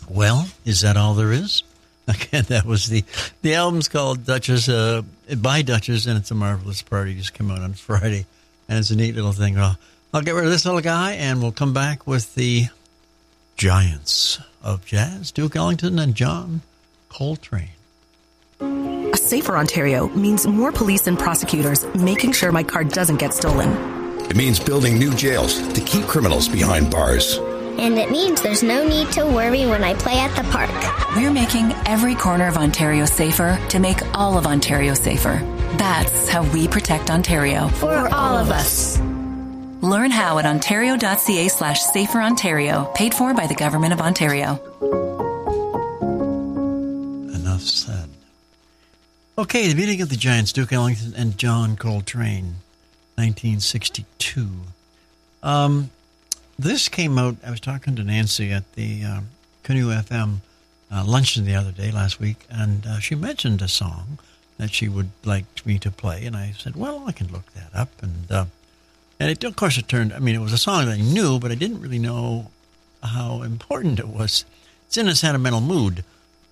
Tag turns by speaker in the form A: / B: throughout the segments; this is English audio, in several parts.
A: Well, is that all there is? Again, that was the album's called Duchess, by Duchess, and it's a marvelous party. It just came out on Friday, and it's a neat little thing. Well, I'll get rid of this little guy, and we'll come back with the giants of jazz, Duke Ellington and John Coltrane.
B: A safer Ontario means more police and prosecutors making sure my car doesn't get stolen.
C: It means building new jails to keep criminals behind bars.
D: And it means there's no need to worry when I play at the park.
E: We're making every corner of Ontario safer to make all of Ontario safer. That's how we protect Ontario.
D: For all of us.
E: Learn how at ontario.ca/saferontario, paid for by the Government of Ontario.
A: Enough said. Okay, the beginning of the Giants, Duke Ellington and John Coltrane, 1962. This came out, I was talking to Nancy at the Canoe FM luncheon the other day, last week, and she mentioned a song that she would like me to play, and I said, well, I can look that up, and it, of course, it was a song that I knew, but I didn't really know how important it was. It's in a sentimental mood.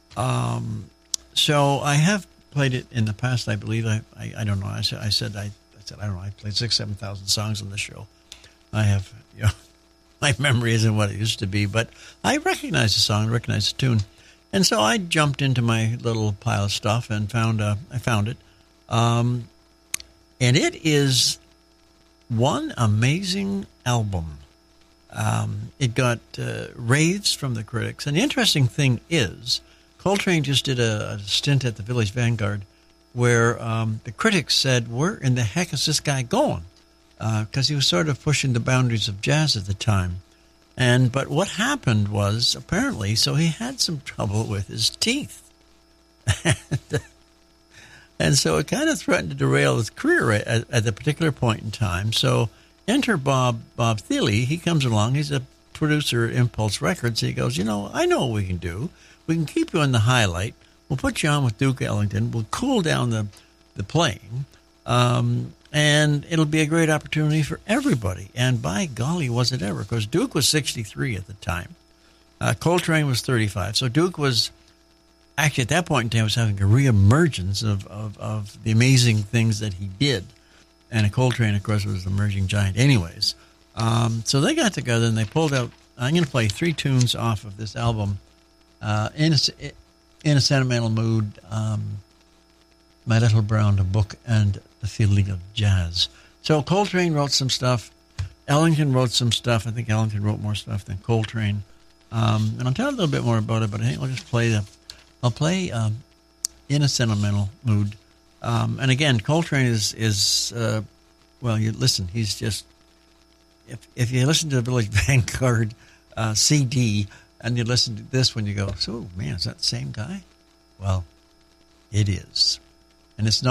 A: So I have played it in the past, I believe. I don't know. I said, I don't know. I played 6,000, 7,000 songs on the show. I have, my memory isn't what it used to be, but I recognize the song, recognize the tune. And so I jumped into my little pile of stuff and I found it. And it is one amazing album. It got raves from the critics. And the interesting thing is, Coltrane just did a stint at the Village Vanguard where the critics said, where in the heck is this guy going? Because he was sort of pushing the boundaries of jazz at the time. But what happened was, apparently, so he had some trouble with his teeth. And so it kind of threatened to derail his career at a particular point in time. So enter Bob Thiele. He comes along. He's a producer at Impulse Records. He goes, I know what we can do. We can keep you in the highlight. We'll put you on with Duke Ellington. We'll cool down the playing. And it'll be a great opportunity for everybody. And by golly, was it ever. Because Duke was 63 at the time. Coltrane was 35. So Duke was, actually at that point in time, was having a reemergence of the amazing things that he did. And Coltrane, of course, was the emerging giant anyways. So they got together and they pulled out, I'm going to play 3 tunes off of this album. In a sentimental mood, My Little Brown Book, and The Feeling of Jazz. So Coltrane wrote some stuff. Ellington wrote some stuff. I think Ellington wrote more stuff than Coltrane. And I'll tell you a little bit more about it, but I think I'll just play In a Sentimental Mood. And again, Coltrane is you listen, he's just, if you listen to the Village Vanguard CD, and you listen to this when you go, so, man, is that the same guy? Well, it is. And it's not